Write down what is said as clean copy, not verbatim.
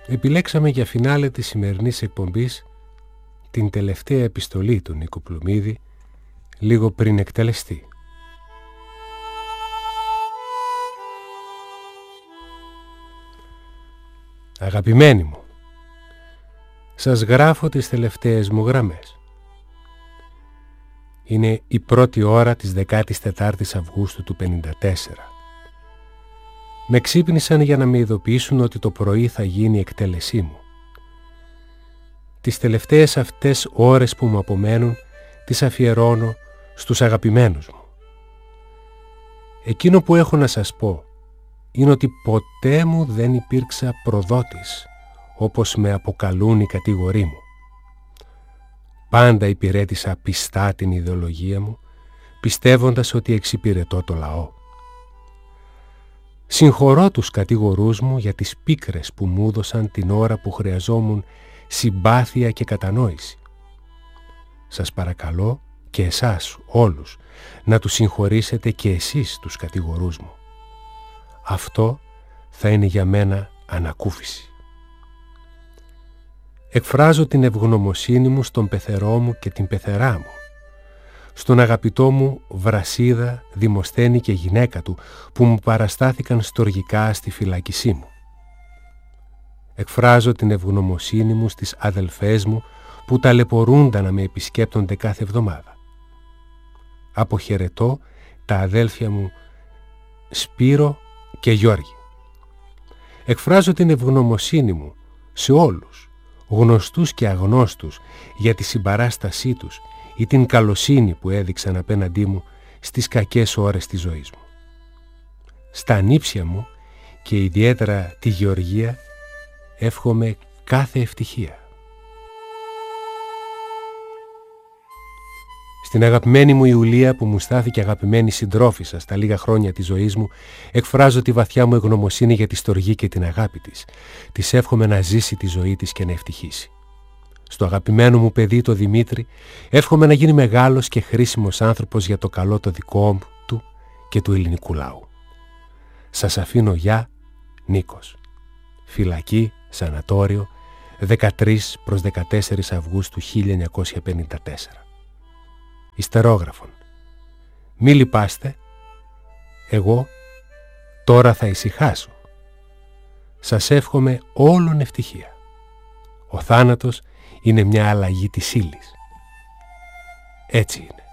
επιλέξαμε για φινάλε της σημερινής εκπομπής την τελευταία επιστολή του Νίκου Πλουμίδη, λίγο πριν εκτελεστεί. Αγαπημένοι μου, σας γράφω τις τελευταίες μου γραμμές. Είναι η πρώτη ώρα της 14ης Αυγούστου του 1954. Με ξύπνησαν για να με ειδοποιήσουν ότι το πρωί θα γίνει η εκτέλεσή μου. Τις τελευταίες αυτές ώρες που μου απομένουν τις αφιερώνω στους αγαπημένους μου. Εκείνο που έχω να σας πω είναι ότι ποτέ μου δεν υπήρξα προδότης, όπως με αποκαλούν οι κατηγοροί μου. Πάντα υπηρέτησα πιστά την ιδεολογία μου, πιστεύοντας ότι εξυπηρετώ το λαό. Συγχωρώ τους κατηγορούς μου για τις πίκρες που μου έδωσαν την ώρα που χρειαζόμουν συμπάθεια και κατανόηση. Σας παρακαλώ και εσάς όλους να τους συγχωρήσετε και εσείς τους κατηγορούς μου. Αυτό θα είναι για μένα ανακούφιση. Εκφράζω την ευγνωμοσύνη μου στον πεθερό μου και την πεθερά μου, στον αγαπητό μου Βρασίδα, Δημοσθένη και γυναίκα του που μου παραστάθηκαν στοργικά στη φυλάκισή μου. Εκφράζω την ευγνωμοσύνη μου στις αδελφές μου που ταλαιπωρούνταν να με επισκέπτονται κάθε εβδομάδα. Αποχαιρετώ τα αδέλφια μου Σπύρο και Γιώργη. Εκφράζω την ευγνωμοσύνη μου σε όλους, γνωστούς και αγνώστους, για τη συμπαράστασή τους ή την καλοσύνη που έδειξαν απέναντί μου στις κακές ώρες της ζωής μου. Στα ανήψια μου και ιδιαίτερα τη Γεωργία εύχομαι κάθε ευτυχία. Στην αγαπημένη μου Ιουλία που μου στάθηκε αγαπημένη συντρόφισσα στα λίγα χρόνια της ζωής μου, εκφράζω τη βαθιά μου ευγνωμοσύνη για τη στοργή και την αγάπη της. Της εύχομαι να ζήσει τη ζωή της και να ευτυχήσει. Στο αγαπημένο μου παιδί το Δημήτρη εύχομαι να γίνει μεγάλος και χρήσιμος άνθρωπος για το καλό το δικό του και του ελληνικού λαού. Σας αφήνω γεια, Νίκος. Φυλακή, σανατόριο, 13 προς 14 Αυγούστου 1954. Ιστερόγραφον. Μη λυπάστε, εγώ τώρα θα ησυχάσω. Σας εύχομαι όλον ευτυχία. Ο θάνατος είναι μια αλλαγή της ύλης. Έτσι είναι.